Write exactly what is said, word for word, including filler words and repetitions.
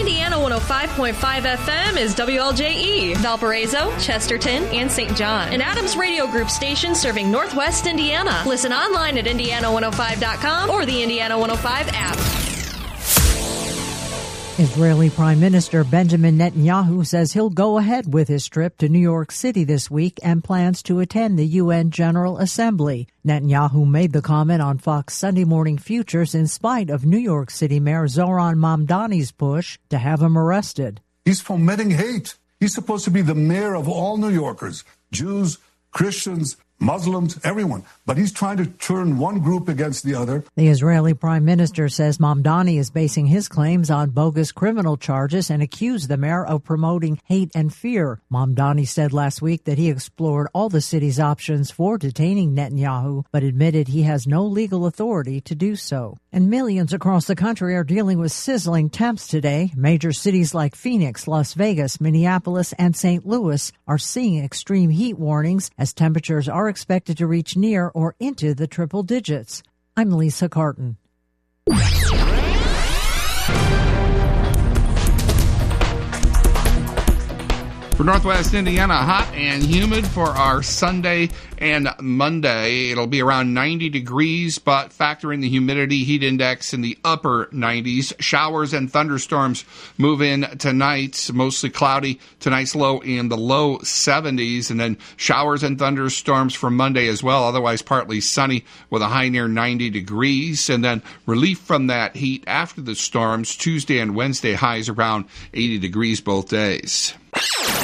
Indiana one oh five point five F M is W L J E, Valparaiso, Chesterton, and Saint John. An Adams Radio Group station serving Northwest Indiana. Listen online at indiana one oh five dot com or the Indiana one oh five app. Israeli Prime Minister Benjamin Netanyahu says he'll go ahead with his trip to New York City this week and plans to attend the U N General Assembly. Netanyahu made the comment on Fox Sunday Morning Futures in spite of New York City Mayor Zohran Mamdani's push to have him arrested. He's fomenting hate. He's supposed to be the mayor of all New Yorkers, Jews, Christians, Muslims, everyone. But he's trying to turn one group against the other. The Israeli Prime Minister says Mamdani is basing his claims on bogus criminal charges and accused the mayor of promoting hate and fear. Mamdani said last week that he explored all the city's options for detaining Netanyahu, but admitted he has no legal authority to do so. And millions across the country are dealing with sizzling temps today. Major cities like Phoenix, Las Vegas, Minneapolis, and Saint Louis are seeing extreme heat warnings as temperatures are expected to reach near or into the triple digits. I'm Lisa Carton. For Northwest Indiana, hot and humid for our Sunday and Monday. It'll be around ninety degrees, but factor in the humidity heat index in the upper nineties. Showers and thunderstorms move in tonight. Mostly cloudy. Tonight's low in the low seventies. And then showers and thunderstorms for Monday as well. Otherwise partly sunny with a high near ninety degrees. And then relief from that heat after the storms. Tuesday and Wednesday highs around eighty degrees both days.